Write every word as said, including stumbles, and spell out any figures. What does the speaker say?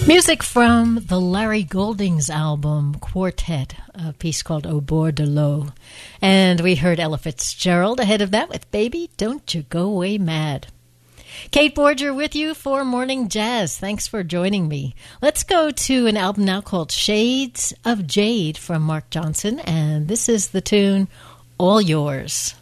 Music from the Larry Goldings album Quartet, a piece called Au Bord de l'Eau. And we heard Ella Fitzgerald ahead of that with Baby, Don't You Go Away Mad. Kate Borger with you for Morning Jazz. Thanks for joining me. Let's go to an album now called Shades of Jade from Mark Johnson, and this is the tune All Yours.